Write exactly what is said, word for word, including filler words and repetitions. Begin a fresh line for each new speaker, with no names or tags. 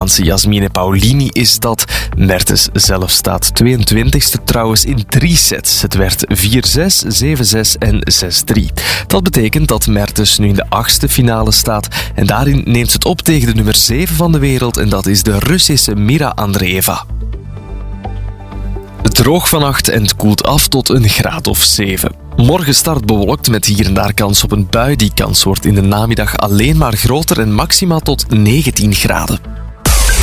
Italiaanse Jasmine Paolini is dat. Mertens zelf staat tweeëntwintigste trouwens in drie sets. Het werd vier zes, zeven zes en zes drie. Dat betekent dat Mertens nu in de achtste finale staat en daarin neemt ze het op tegen de nummer zeven van de wereld en dat is de Russische Mira Andreeva. Droog vannacht en het koelt af tot een graad of zeven. Morgen start bewolkt met hier en daar kans op een bui. Die kans wordt in de namiddag alleen maar groter en maximaal tot negentien graden.